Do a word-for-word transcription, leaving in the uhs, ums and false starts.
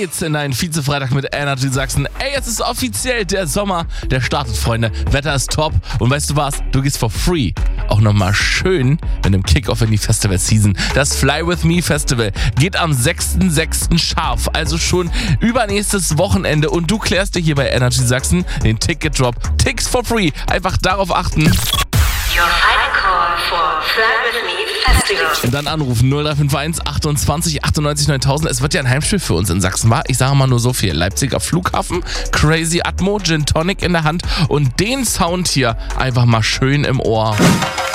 geht's in einen Vize-Freitag mit Energy Sachsen. Ey, es ist offiziell der Sommer, der startet, Freunde. Wetter ist top und weißt du was? Du gehst for free auch nochmal schön mit einem Kickoff in die Festival-Season. Das Fly With Me Festival geht am sechsten sechsten scharf, also schon übernächstes Wochenende und du klärst dir hier bei Energy Sachsen den Ticket-Drop. Ticks for free. Einfach darauf achten. Your final call for Fly With Me Festival. Und dann anrufen null drei fünf eins achtundzwanzig achtundneunzig neuntausend. Es wird ja ein Heimspiel für uns in Sachsen, war? Ich sage mal nur so viel. Leipziger Flughafen, Crazy Atmo, Gin Tonic in der Hand und den Sound hier einfach mal schön im Ohr.